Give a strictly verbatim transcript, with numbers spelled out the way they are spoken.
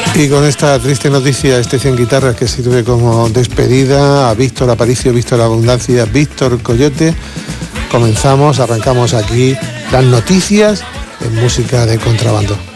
Y con esta triste noticia, este cien guitarras que sirve como despedida a Víctor Aparicio, Víctor Abundancia, Víctor Coyote, comenzamos, arrancamos aquí las noticias en música de contrabando.